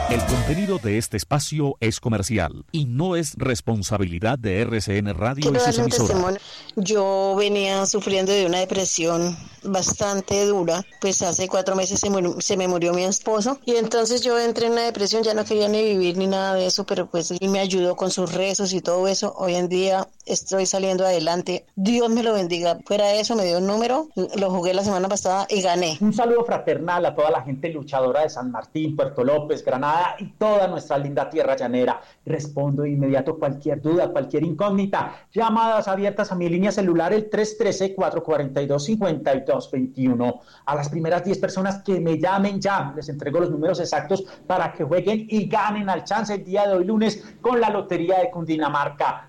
El contenido de este espacio es comercial y no es responsabilidad de RCN Radio y sus emisoras. Yo venía sufriendo de una depresión bastante dura, pues hace 4 meses se me murió mi esposo y entonces yo entré en una depresión, ya no quería ni vivir ni nada de eso, pero pues él me ayudó con sus rezos y todo eso. Hoy en día estoy saliendo adelante, Dios me lo bendiga. Fuera de eso me dio un número, lo jugué la semana pasada y gané. Un saludo fraternal a toda la gente luchadora de San Martín, Puerto López, Granada y toda nuestra linda tierra llanera. Respondo de inmediato cualquier duda, cualquier incógnita. Llamadas abiertas a mi línea celular, el 313-442-5221. A las primeras 10 personas que me llamen ya, les entrego los números exactos para que jueguen y ganen al chance el día de hoy lunes con la Lotería de Cundinamarca.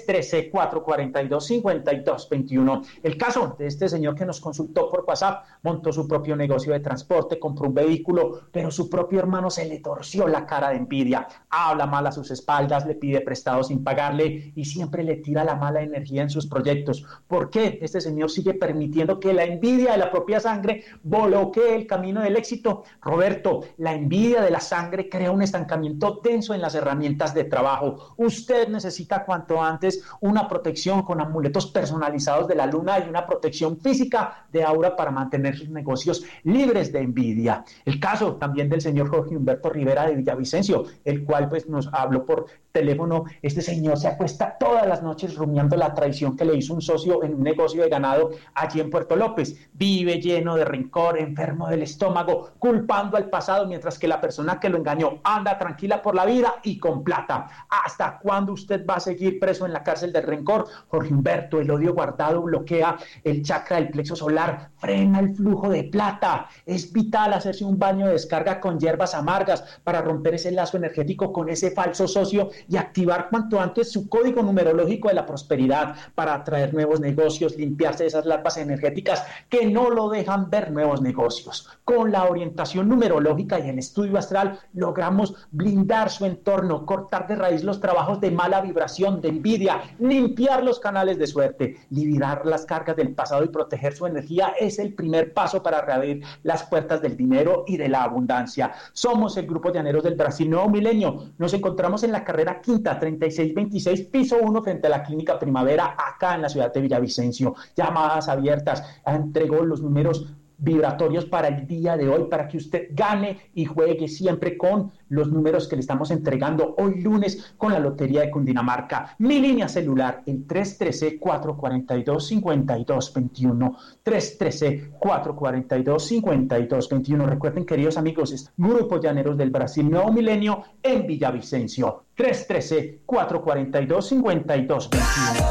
313-442-5221. El caso de este señor que nos consultó por WhatsApp, montó su propio negocio de transporte, compró un vehículo, pero su propio hermano se le torció la cara de envidia, habla mal a sus espaldas, le pide prestado sin pagarle y siempre le tira la mala energía en sus proyectos. ¿Por qué este señor sigue permitiendo que la envidia de la propia sangre bloquee el camino del éxito? Roberto, la envidia de la sangre crea un estancamiento denso en las herramientas de trabajo. Usted necesita cuanto antes una protección con amuletos personalizados de la luna y una protección física de aura para mantener sus negocios libres de envidia. El caso también del señor Jorge Humberto Rivera de Villavicencio, el cual pues nos habló por teléfono. Este señor se acuesta todas las noches rumiando la traición que le hizo un socio en un negocio de ganado allí en Puerto López. Vive lleno de rencor, enfermo del estómago, culpando al pasado, mientras que la persona que lo engañó anda tranquila por la vida y con plata. ¿Hasta cuándo usted va a seguir preso en la cárcel del rencor? Jorge Humberto, el odio guardado bloquea el chakra del plexo solar, frena el flujo de plata. Es vital hacerse un baño de descarga con hierbas amargas para romper ese lazo energético con ese falso socio y activar cuanto antes su código numerológico de la prosperidad para atraer nuevos negocios, limpiarse de esas larvas energéticas que no lo dejan ver nuevos negocios. Con la orientación numerológica y el estudio astral logramos blindar su entorno, cortar de raíz los trabajos de mala vibración, de envidia, limpiar los canales de suerte, liberar las cargas del pasado y proteger su energía. Es el primer paso para reabrir las puertas del dinero y de la abundancia. Somos el Grupo Llaneros del Brasil Nuevo Milenio. Nos encontramos en la carrera quinta 3626, piso 1, frente a la Clínica Primavera, acá en la ciudad de Villavicencio. Llamadas abiertas. Entregó los números vibratorios para el día de hoy, para que usted gane y juegue siempre con los números que le estamos entregando hoy lunes con la Lotería de Cundinamarca. Mi línea celular, el 313-442-5221, 313-442-5221. Recuerden, queridos amigos, es Grupo Llaneros del Brasil Nuevo Milenio en Villavicencio. 313-442-5221.